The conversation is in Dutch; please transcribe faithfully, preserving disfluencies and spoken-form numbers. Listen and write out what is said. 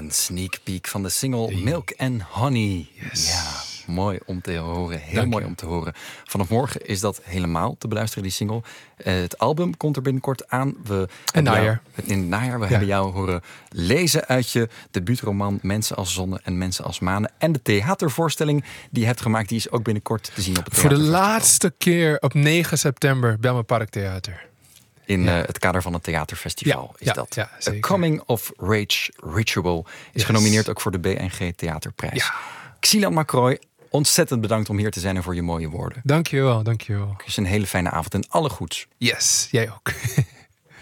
Een sneak peek van de single Milk and Honey. Yes. Ja, mooi om te horen. Heel Dank mooi je. om te horen. Vanaf morgen is dat helemaal te beluisteren, die single. Uh, het album komt er binnenkort aan. We En najaar. Jou, in het najaar. We ja. hebben jou horen lezen uit je debuutroman Mensen als Zonne en Mensen als Manen. En de theatervoorstelling die je hebt gemaakt, die is ook binnenkort te zien op het Voor de theaterfestival. laatste keer op negen september Bijlmer Parktheater. In Ja. uh, het kader van het theaterfestival Ja, is ja, dat. ja, A zeker. Coming of Rage Ritual is Yes. genomineerd ook voor de B N G Theaterprijs. Ja. Xilan Macroy, ontzettend bedankt om hier te zijn en voor je mooie woorden. Dankjewel, dankjewel. Het is een hele fijne avond en alle goeds. Yes, jij ook.